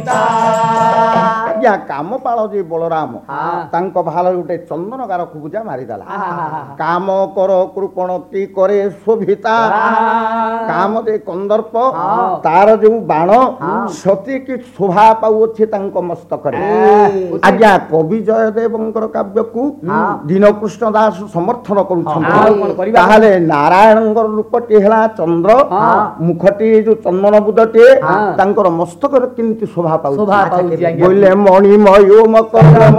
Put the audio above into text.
ଆଜ୍ଞା କାମପାଳ ଯେ ବଳରାମ ତାଙ୍କ ଭାଲ ଗୋଟେ ଚନ୍ଦନ ଗାରକୁ ପୂଜା ମାରିଦେଲା। କାମ କର କୃପଣ କି କରେ ଶୋଭିତା କାମ ଯେ କନ୍ଦର୍ପ ତାର ଯୋଉ ବାଣ ସତିକି ଶୋଭା ପାଉଅଛି ତାଙ୍କ ମସ୍ତକରେ। ଆଜ୍ଞା କବି ଜୟଦେବଙ୍କର କାବ୍ୟକୁ ଦୀନକୃଷ୍ଣ ଦାସ ସମର୍ଥନ କରୁଛନ୍ତି। ତାହେଲେ ନାରାୟଣଙ୍କର ରୂପଟି ହେଲା ଚନ୍ଦ୍ର, ମୁଖଟି ଯୋଉ ଚନ୍ଦନ ବୁଦଟିଏ, ତାଙ୍କର ମସ୍ତକରେ କେମିତି ଶୋଭା ପାଉଛି ବୋଇଲେ ମଣିମୟ ମକର